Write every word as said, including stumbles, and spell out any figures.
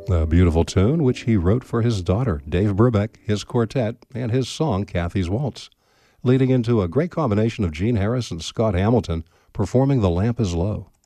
A beautiful tune which he wrote for his daughter, Dave Brubeck, his quartet, and his song, Kathy's Waltz, leading into a great combination of Gene Harris and Scott Hamilton performing The Lamp is Low.